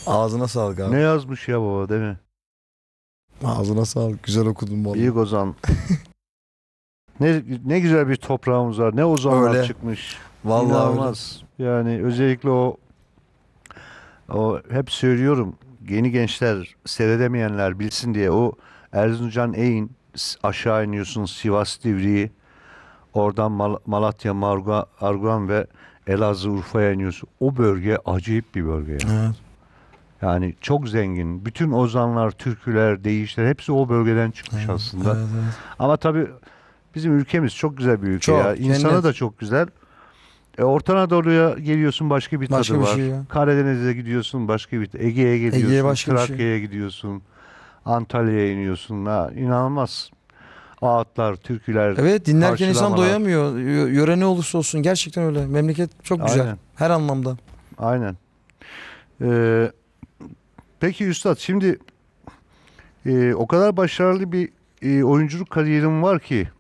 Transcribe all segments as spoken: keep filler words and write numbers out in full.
Ağzına sağlık abi. Ne yazmış ya baba, değil mi? Ağzına sağlık. Güzel okudun vallahi. Büyük ozan. Ne ne güzel bir toprağımız var. Ne ozanlar Öyle. çıkmış. Vallahi İnanılmaz. Yani özellikle o o hep söylüyorum. Yeni gençler, seyredemeyenler bilsin diye, o Erzincan Eğin, s- aşağı iniyorsun Sivas Divriği, oradan Mal- Malatya, Marga, Arguan ve Elazığ, Urfa'ya iniyorsun. O bölge acayip bir bölge ya. Evet. Yani çok zengin. Bütün ozanlar, türküler, deyişler hepsi o bölgeden çıkmış Evet, aslında. evet, evet. Ama tabii bizim ülkemiz çok güzel bir ülke Çok, ya. İnsanı cennet. da çok güzel. E, Orta Anadolu'ya geliyorsun, başka bir tadı Başka bir var. şey ya. Karadeniz'e gidiyorsun, başka bir, Ege'ye Ege'ye gidiyorsun, başka bir şey. Trakya'ya gidiyorsun, Antalya'ya iniyorsun. Ha, inanılmaz. Ağıtlar, türküler, Evet, dinlerken insan karşılamalar. doyamıyor. Yö- Yöre ne olursa olsun gerçekten öyle. Memleket çok güzel. Aynen, Her anlamda. aynen. Ee, peki Üstad, şimdi e, o kadar başarılı bir e, oyunculuk kariyerim var ki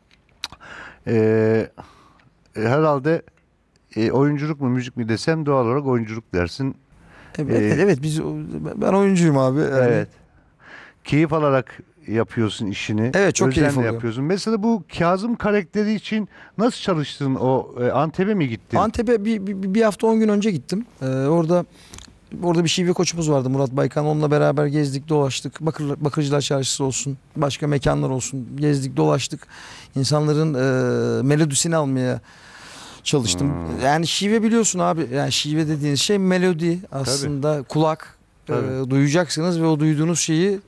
e, herhalde e, oyunculuk mu müzik mi desem doğal olarak oyunculuk dersin. Evet, E, evet biz ben oyuncuyum abi. Yani evet. Keyif alarak yapıyorsun işini. evet, çok keyif Özenle alıyorum. yapıyorsun. Mesela bu Kazım karakteri için nasıl çalıştın? O e, Antep'e mi gittin? Antep'e bir, bir, bir hafta on gün önce gittim. Ee, orada orada bir şive koçumuz vardı, Murat Baykan. Onunla beraber gezdik, dolaştık. Bakır, Bakırcılar Çarşısı olsun, başka mekanlar olsun. Gezdik, dolaştık. İnsanların e, melodisini almaya çalıştım. Hmm, Yani şive biliyorsun abi. Yani şive dediğiniz şey melodi tabii, aslında, kulak. e, tabii. duyacaksınız ve o duyduğunuz şeyi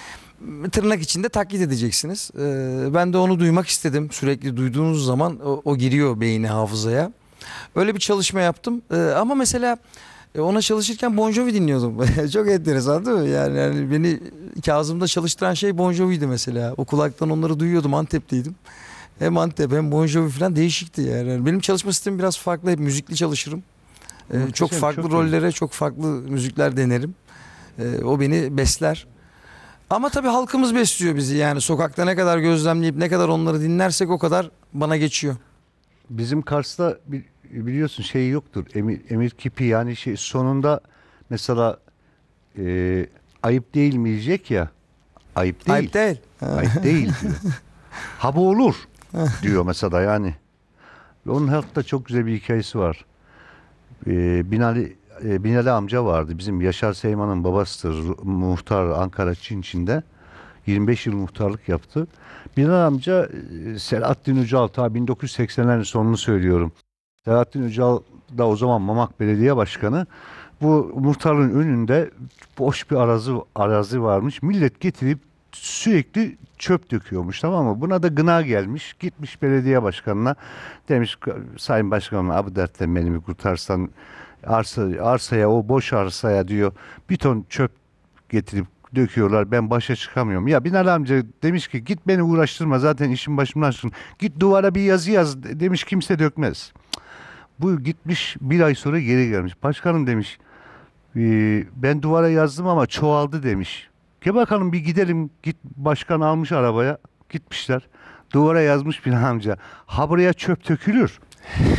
tırnak içinde taklit edeceksiniz. E, ben de onu duymak istedim. Sürekli duyduğunuz zaman o, o giriyor beyine, hafızaya. Öyle bir çalışma yaptım. E, ama mesela e, ona çalışırken Bon Jovi dinliyordum. Çok enteresan değil mi? Yani, yani beni Kazım'da çalıştıran şey Bon Jovi'ydi mesela. O kulaktan onları duyuyordum. Antep'teydim. Hem Antep hem Bon Jovi falan değişikti yani. Yani benim çalışma sistemim biraz farklı. Hep müzikli çalışırım. Ee, çok Muhteşem, farklı çok iyi. rollere, çok farklı müzikler denerim. Ee, o beni besler. Ama tabii halkımız besliyor bizi yani. Sokakta ne kadar gözlemleyip ne kadar onları dinlersek o kadar bana geçiyor. Bizim Kars'ta bi- biliyorsun şey yoktur. Emir, emir kipi, yani şey sonunda mesela e, ayıp değil mi diyecek ya. Ayıp değil. Ayıp değil. Ayıp değil diyor. Ha bu olur diyor mesela yani. Ve onun hayatta çok güzel bir hikayesi var. Ee, Binali, e, Binali amca vardı. Bizim Yaşar Seyman'ın babasıdır. Muhtar Ankara Çinçin'de. yirmi beş yıl muhtarlık yaptı. Binali amca e, Selahattin Öcal, ta bin dokuz yüz seksenlerin sonunu söylüyorum. Selahattin Öcal da o zaman Mamak Belediye Başkanı. Bu muhtarlığın önünde boş bir arazi, arazi varmış. Millet getirip sürekli çöp döküyormuş, tamam mı? Buna da gına gelmiş. Gitmiş belediye başkanına, demiş sayın başkanım, abi dertten beni bir kurtarsan, arsa, arsaya, o boş arsaya diyor bir ton çöp getirip döküyorlar, ben başa çıkamıyorum. Ya Binali amca demiş ki git beni uğraştırma, zaten işin başımdan çıkın. Git duvara bir yazı yaz demiş, kimse dökmez. Bu gitmiş bir ay sonra geri gelmiş. Başkanım demiş, "Ee, ben duvara yazdım ama çoğaldı" demiş. Gel bakalım bir gidelim. Git, başkan almış arabaya. Gitmişler. Duvara yazmış bir amca. Ha buraya çöp dökülür.